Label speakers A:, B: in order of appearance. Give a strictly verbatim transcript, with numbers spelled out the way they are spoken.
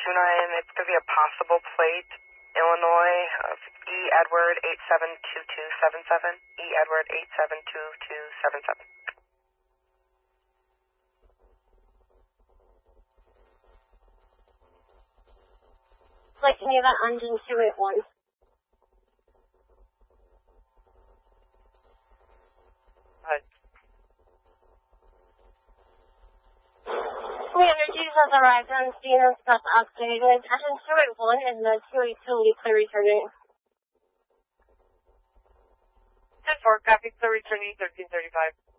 A: two nine, it's going to be a possible plate, Illinois, of E. Edward eight seven two two seven seven, E. Edward eight seven two two seven seven.
B: Flight Geneva, engine two eight one.
A: Hi.
B: The Energies has arrived on scene and stuff updated. Engine two eight one and the two eight two will be clear returning.
A: ten four, copy, clear returning thirteen thirty-five.